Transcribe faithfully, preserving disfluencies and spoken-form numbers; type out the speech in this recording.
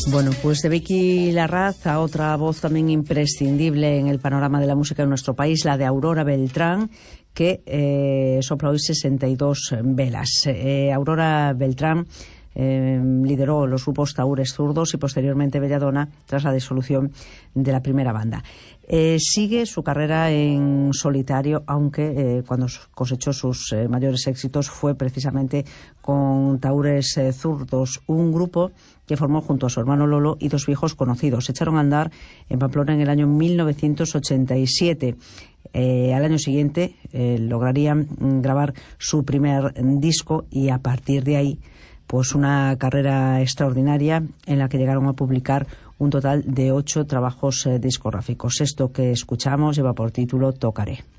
Bueno, pues de Vicky Larraz a otra voz también imprescindible en el panorama de la música en nuestro país, la de Aurora Beltrán, que eh, sopla hoy sesenta y dos velas. Eh, Aurora Beltrán eh, lideró los grupos Tahúres Zurdos y posteriormente Belladona tras la disolución de la primera banda. Eh, sigue su carrera en solitario, aunque eh, cuando cosechó sus eh, mayores éxitos fue precisamente con Tahúres eh, Zurdos, un grupo que formó junto a su hermano Lolo y dos viejos conocidos. Se echaron a andar en Pamplona en el año mil novecientos ochenta y siete. Eh, al año siguiente eh, lograrían grabar su primer disco y a partir de ahí pues una carrera extraordinaria en la que llegaron a publicar un total de ocho trabajos eh, discográficos. Esto que escuchamos lleva por título Tocaré.